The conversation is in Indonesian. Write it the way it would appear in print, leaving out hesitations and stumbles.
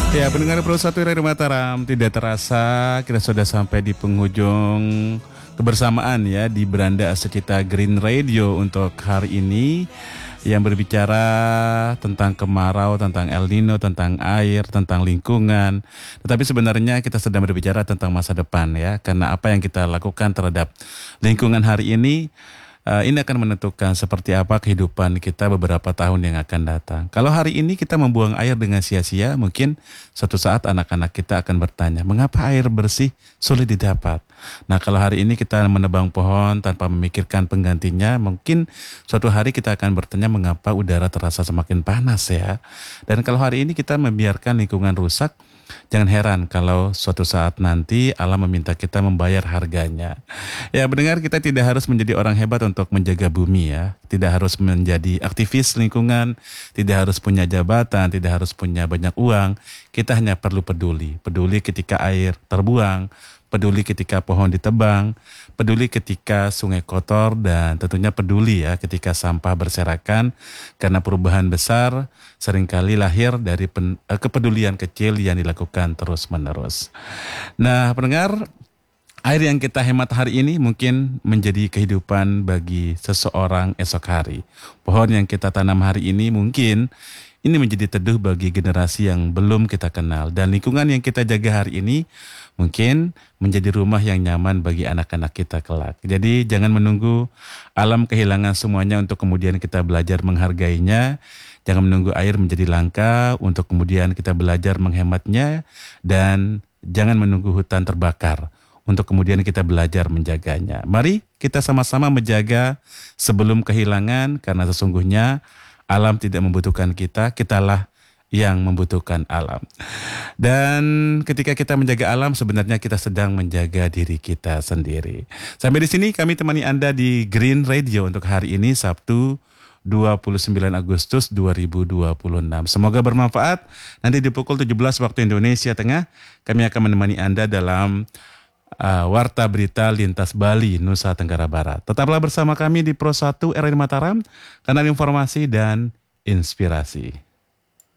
Ya, pendengar Pro 1 Radio Mataram, tidak terasa kita sudah sampai di penghujung kebersamaan ya di Beranda Secita Green Radio untuk hari ini yang berbicara tentang kemarau, tentang El Nino, tentang air, tentang lingkungan. Tetapi sebenarnya kita sedang berbicara tentang masa depan ya, karena apa yang kita lakukan terhadap lingkungan hari ini akan menentukan seperti apa kehidupan kita beberapa tahun yang akan datang. Kalau hari ini kita membuang air dengan sia-sia, mungkin suatu saat anak-anak kita akan bertanya, mengapa air bersih sulit didapat? Nah, kalau hari ini kita menebang pohon tanpa memikirkan penggantinya, mungkin suatu hari kita akan bertanya mengapa udara terasa semakin panas ya. Dan kalau hari ini kita membiarkan lingkungan rusak, jangan heran kalau suatu saat nanti alam meminta kita membayar harganya. Ya, mendengar kita tidak harus menjadi orang hebat untuk menjaga bumi ya. Tidak harus menjadi aktivis lingkungan, tidak harus punya jabatan, tidak harus punya banyak uang. Kita hanya perlu peduli. Peduli ketika air terbuang, peduli ketika pohon ditebang, peduli ketika sungai kotor, dan tentunya peduli ya ketika sampah berserakan, karena perubahan besar seringkali lahir dari kepedulian kecil yang dilakukan terus-menerus. Nah, pendengar, air yang kita hemat hari ini mungkin menjadi kehidupan bagi seseorang esok hari. Pohon yang kita tanam hari ini mungkin ini menjadi teduh bagi generasi yang belum kita kenal. Dan lingkungan yang kita jaga hari ini mungkin menjadi rumah yang nyaman bagi anak-anak kita kelak. Jadi jangan menunggu alam kehilangan semuanya untuk kemudian kita belajar menghargainya. Jangan menunggu air menjadi langka untuk kemudian kita belajar menghematnya. Dan jangan menunggu hutan terbakar untuk kemudian kita belajar menjaganya. Mari kita sama-sama menjaga sebelum kehilangan, karena sesungguhnya alam tidak membutuhkan kita, kitalah yang membutuhkan alam. Dan ketika kita menjaga alam, sebenarnya kita sedang menjaga diri kita sendiri. Sampai di sini kami temani Anda di Green Radio untuk hari ini, Sabtu 29 Agustus 2026. Semoga bermanfaat. Nanti di pukul 17 waktu Indonesia Tengah, kami akan menemani Anda dalam Warta Berita Lintas Bali, Nusa Tenggara Barat. Tetaplah bersama kami di Pro 1 RRI Mataram, kanal informasi dan inspirasi.